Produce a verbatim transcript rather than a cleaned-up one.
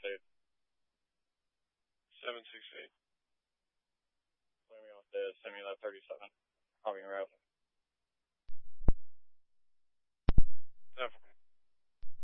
eight. seven six eight. Clear me off the Simula thirty-seven. Hopping route.